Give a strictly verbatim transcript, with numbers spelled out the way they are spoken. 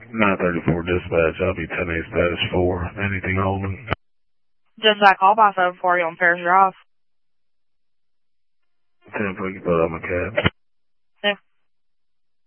nine thirty-four dispatch, I'll be ten eight status four. Anything holding? Dispatch call by seven forty on Paris Drive. ten, put you put on my cab.